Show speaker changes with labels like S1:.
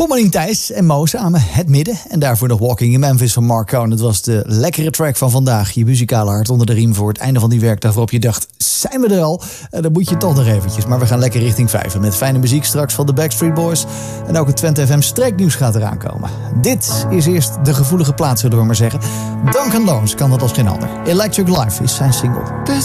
S1: Pommelien Thijs en Mo samen Het Midden. En daarvoor nog Walking in Memphis van Mark Cohn. Het was de lekkere track van vandaag. Je muzikale hart onder de riem voor het einde van die werkdag waarop je dacht, zijn we er al? Dan moet je toch nog eventjes. Maar we gaan lekker richting 5 met fijne muziek straks van de Backstreet Boys. En ook het Twente FM streeknieuws gaat eraan komen. Dit is eerst de gevoelige plaats, zullen we maar zeggen. Duncan Lawrence kan dat als geen ander. Electric Life is zijn single.